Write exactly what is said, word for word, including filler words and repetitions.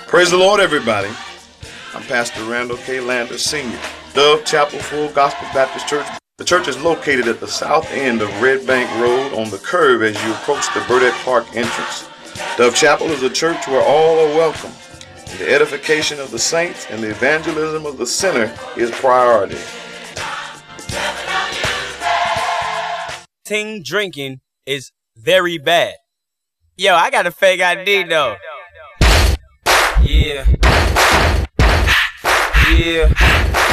Praise the Lord, everybody. I'm Pastor Randall K. Lander, Senior, Dove Chapel Full Gospel Baptist Church. The church is located at the south end of Red Bank Road on the curve as you approach the Burdette Park entrance. Dove Chapel is a church where all are welcome. The edification of the saints and the evangelism of the sinner is priority. Ting drinking is very bad. Yo, I got a fake I D though. Yeah. Yeah.